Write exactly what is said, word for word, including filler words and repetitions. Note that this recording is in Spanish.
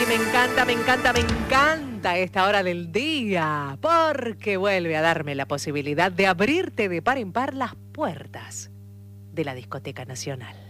me encanta, me encanta, me encanta esta hora del día, porque vuelve a darme la posibilidad de abrirte de par en par las puertas de la Discoteca Nacional.